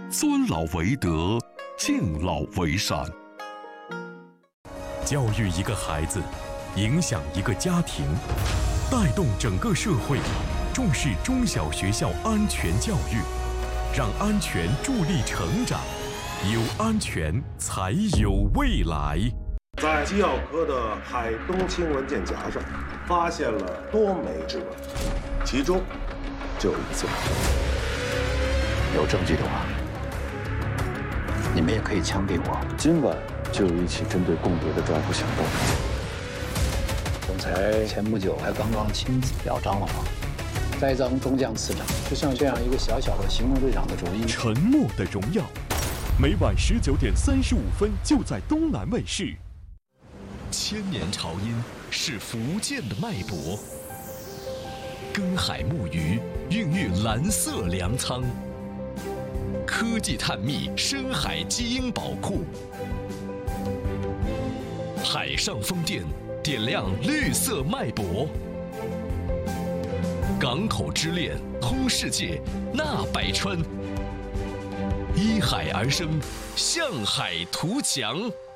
尊老为德，敬老为善。 教育一个孩子，影响一个家庭，带动整个社会，重视中小学校安全教育，让安全助力成长，有安全才有未来。 在机药科的海东青文件夹上，发现了多枚指纹，其中就有一次。 有证据的话，你们也可以枪毙我。 今晚就有一起针对共谍的抓捕行动。 总裁前不久还刚刚亲自表彰了我，栽赃中将次长，就像这样一个小小的行动队长的主意。 沉默的荣耀，每晚19点35分就在东南卫视。千年潮音是福建的脉搏，根海木鱼孕育蓝色粮仓，科技探秘深海基因宝库，海上风电点亮绿色脉搏，港口之恋通世界纳百川，依海而生，向海图强。